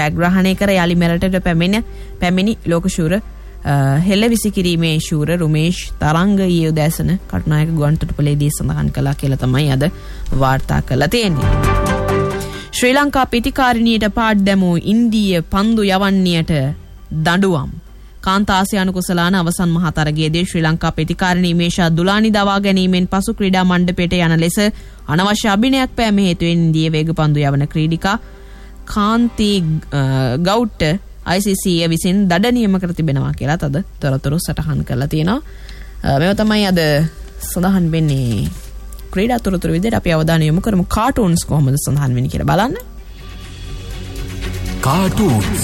ජයග්‍රහණය කර යලි මෙරටට පැමිණි ලෝකශූර හෙළ විසිකිරීමේ ශූර රුමේෂ් තරංග ඊයේ උදෑසන කටුනායක ගුවන්තොටුපළේදී සඳහන් කළා කියලා තමයි අද වාර්තා කරලා තියෙන්නේ. ශ්‍රී ලංකා පිටිකාරිනියට පාඩ් දැමූ ඉන්දීය පන්දු යවන්නියට දඬුවම්. කාන්තාසියානු කුසලාන අවසන් මහා තරගයේදී ශ්‍රී ලංකා පිටිකාරිනී මේෂා දුලානි දවා ගැනීමෙන් පසු ක්‍රීඩා මණ්ඩපයට යන ලෙස අනවශ්‍ය අභිනයක් පෑම හේතුවෙන් ඉන්දීය වේග පන්දු යවන ක්‍රීඩිකා කාන්ති ගෞට්ට ICC විසින් දඩ නියම කර තිබෙනවා කියලා තද තොරතුරු සටහන් කරලා තියෙනවා. මේව තමයි අද සඳහන් වෙන්නේ ක්‍රීඩා තොරතුරු විදිහට අපි අවධානය යොමු කරමු කාටූන්ස් කොහොමද සඳහන් වෙන්නේ කියලා බලන්න. කාටූන්ස්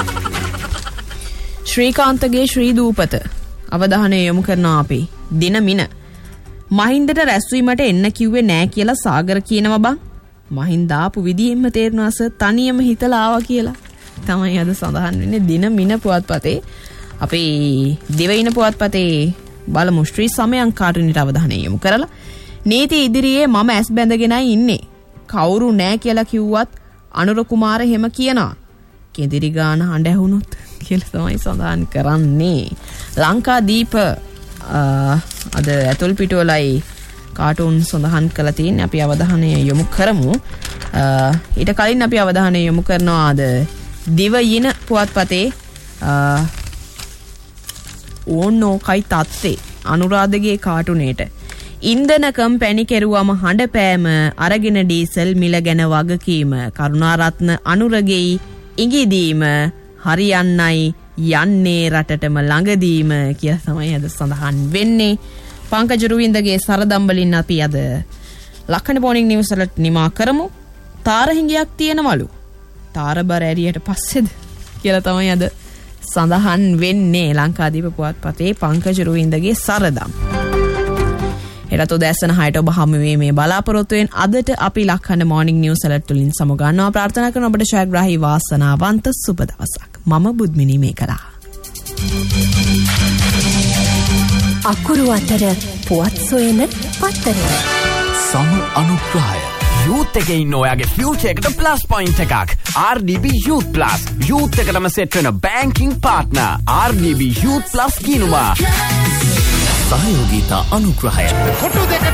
ශ්‍රීකාන්තගේ ශ්‍රී දූපත අවධානය යොමු කරනවා අපි. දින මින මහින්දට රැස්වීමට එන්න කිව්වේ නෑ කියලා සාගර කියනවා බං. මහින්ද ආපු විදියෙන්ම තේරෙනවා සර් තනියම හිතලා ආවා කියලා. තමයි අද සඳහන් වෙන්නේ දින මින පුවත්පතේ. අපි දිවයින පුවත්පතේ බලමු ශ්‍රී සමයං කාටුනිට අවධානය යොමු කරලා. නීති ඉදිරියේ මම ඇස් බැඳගෙනයි ඉන්නේ. කවුරු නෑ කියලා කිව්වත් අනුර කුමාර හැම කියනවා. කෙදිරි ගාන හඬ ඇහුනොත් කියලා තමයි සඳහන් කරන්නේ. ලංකාදීප අද ඇතුල් පිටුවලයි කාටූන් සඳහන් කරලා තියෙන්නේ. අපි අවධානය යොමු කරමු. ඊට කලින් අපි අවධානය යොමු කරනවා අද දිවයින පුවත්පතේ ඕනෝකයි තත්ත්වේ අනුරාධගේ කාටුනේට ඉන්ධනකම් පැණි කෙරුවම හඬ පෑම අරගෙන ඩීසල් මිල ගැන වගකීම කරුණාරත්න අනුරගෙයි ඉඟිදීම හරියන්නයි යන්නේ රටටම ළඟදීම කියලා තමයි අද සඳහන් වෙන්නේ. පංකජ රුවින්දගේ සරදම් වලින් අපි අද ලක්කන පොනික් නිවුස් වලට නිමා කරමු. තාරහිඟියක් තියෙනවලු. තාරබර ඇරියට පස්සේද කියලා තමයි අද සඳහන් වෙන්නේ ලංකාදීප පුවත්පතේ පංකජ රුවින්දගේ සරදම්. එරට උදෑසන 6ට ඔබ හමු වීමේ බලාපොරොත්තුවෙන් අදට අපි ලක්කන මොර්නිං නිවුස් ඇලර්ට් වලින් සමුගන්නවා. ප්‍රාර්ථනා කරන ඔබට ශාග්‍රාහී වාසනාවන්ත සුබ දවසක්. මම බුද්මිනී මේකලා. අකුරු අතර පුවත් සොයන පත්තරේ සම අනුග්‍රහය යූත් එකේ ඉන්න ඔයාගේ ෆියුචර් එකට ප්ලස් පොයින්ට් එකක්. RDB Youth Plus යූත් එකටම සෙට් වෙන banking partner RDB Youth Plus කියනවා. සහයෝගීතා අනුග්‍රහය